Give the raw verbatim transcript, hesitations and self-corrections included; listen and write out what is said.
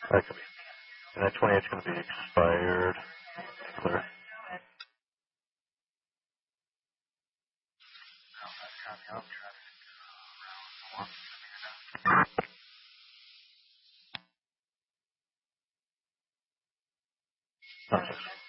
That could be. And that twenty-eight is going to be expired. Clear. Okay.